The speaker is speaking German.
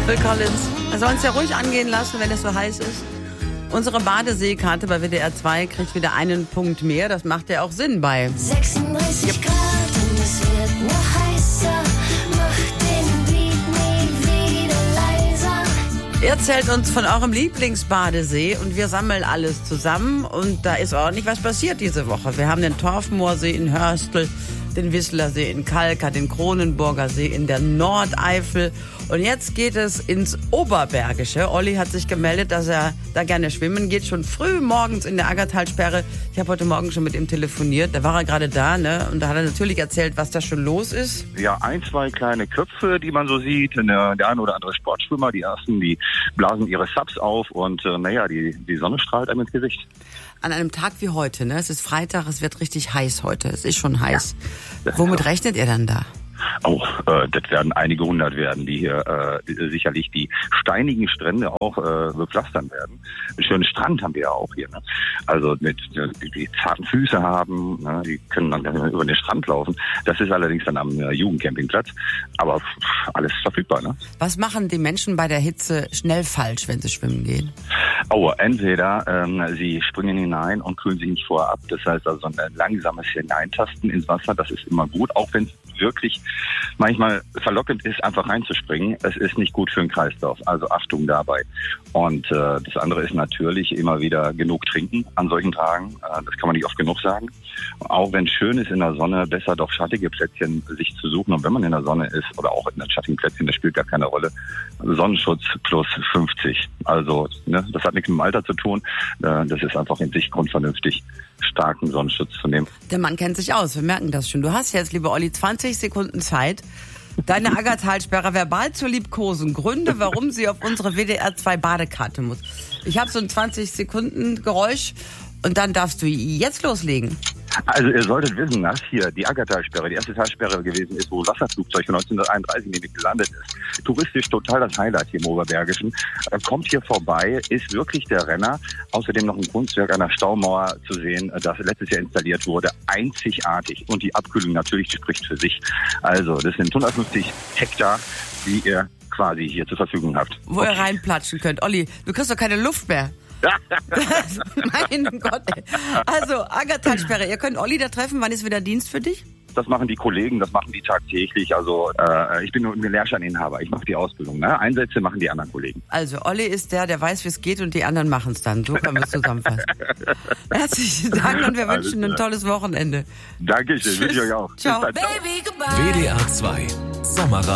Phil Collins. Wir sollen es ja ruhig angehen lassen, wenn es so heiß ist. Unsere Badeseekarte bei WDR 2 kriegt wieder einen Punkt mehr. Das macht ja auch Sinn bei 36 Grad und es wird noch heißer. Macht den Beat nie wieder leiser. Ihr erzählt uns von eurem Lieblingsbadesee und wir sammeln alles zusammen. Und da ist ordentlich was passiert diese Woche. Wir haben den Torfmoorsee in Hörstel, den Wisslersee in Kalka, den Kronenburger See in der Nordeifel. Und jetzt geht es ins Oberbergische. Olli hat sich gemeldet, dass er da gerne schwimmen geht. Schon früh morgens in der Aggertalsperre. Ich habe heute Morgen schon mit ihm telefoniert. Da war er gerade da, ne? Und da hat er natürlich erzählt, was da schon los ist. Ja, 1, 2 kleine Köpfe, die man so sieht. Der eine oder andere Sportschwimmer, die ersten, die blasen ihre Subs auf und die Sonne strahlt einem ins Gesicht. An einem Tag wie heute, ne? Es ist Freitag, es wird richtig heiß heute. Es ist schon heiß. Ja. Womit rechnet ihr dann da? Das werden einige hundert werden, die hier sicherlich die steinigen Strände auch bepflastern werden. Einen schönen Strand haben wir ja auch hier, ne? Also die zarten Füße haben, ne? Die können dann über den Strand laufen. Das ist allerdings dann am Jugendcampingplatz, aber alles verfügbar, ne? Was machen die Menschen bei der Hitze schnell falsch, wenn sie schwimmen gehen? Entweder sie springen hinein und kühlen sich nicht vorab. Das heißt also ein langsames Hineintasten ins Wasser, das ist immer gut, auch wenn es wirklich manchmal verlockend ist, einfach reinzuspringen. Es ist nicht gut für den Kreislauf, also Achtung dabei. Und das andere ist natürlich immer wieder genug trinken an solchen Tagen. Das kann man nicht oft genug sagen. Auch wenn es schön ist in der Sonne, besser doch schattige Plätzchen sich zu suchen. Und wenn man in der Sonne ist oder auch in einem schattigen Plätzchen, das spielt gar keine Rolle. Sonnenschutz plus 50. Also ne, das hat nichts mit dem Alter zu tun. Das ist einfach in sich grundvernünftig, starken Sonnenschutz zu nehmen. Der Mann kennt sich aus, wir merken das schon. Du hast jetzt, lieber Olli, 20 Sekunden Zeit, deine Aggertalsperre verbal zu liebkosen. Gründe, warum sie auf unsere WDR 2 Badekarte muss. Ich habe so ein 20-Sekunden-Geräusch und dann darfst du jetzt loslegen. Also ihr solltet wissen, dass hier die Aggertalsperre die erste Talsperre gewesen ist, wo ein Wasserflugzeug von 1931 nämlich gelandet ist. Touristisch total das Highlight hier im Oberbergischen. Kommt hier vorbei, ist wirklich der Renner. Außerdem noch ein Kunstwerk einer Staumauer zu sehen, das letztes Jahr installiert wurde. Einzigartig. Und die Abkühlung natürlich spricht für sich. Also das sind 150 Hektar, die ihr quasi hier zur Verfügung habt. Wo ihr reinplatschen könnt. Olli, du kriegst doch keine Luft mehr. Mein Gott, ey. Also, Aggertalsperre, ihr könnt Olli da treffen. Wann ist wieder Dienst für dich? Das machen die Kollegen, das machen die tagtäglich. Also ich bin nur ein Lehrscheininhaber, ich mache die Ausbildung. Ne? Einsätze machen die anderen Kollegen. Also Olli ist der weiß, wie es geht und die anderen machen es dann. So können wir es zusammenfassen. Herzlichen Dank und wir wünschen ein tolles Wochenende. Dankeschön, wünsche ich euch auch. Ciao. Bis bald. Baby, goodbye. WDR 2 Sommerradio.